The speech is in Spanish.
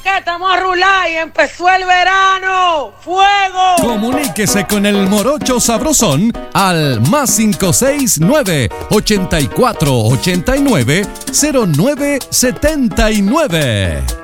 que estamos a rular y empezó el verano. ¡Fuego! Comuníquese con el Morocho Sabrosón al +569 8489 0979.